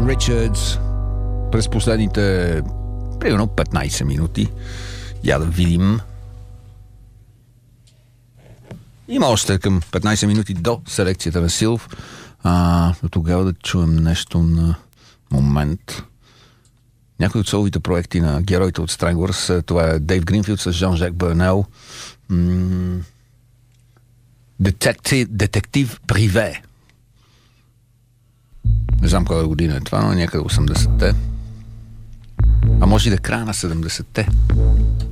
Richards през последните примерно 15 минути. Я да видим. Има още към 15 минути до селекцията на Силв. До тогава да чуем нещо на момент. Някои от соловите проекти на героите от Stranglers. Това е Дейв Гринфилд с Жан-Жак Бърнел. Детектив Приве. Не знам коя година е това, но някъде 80-те. А може и да края на 70-те.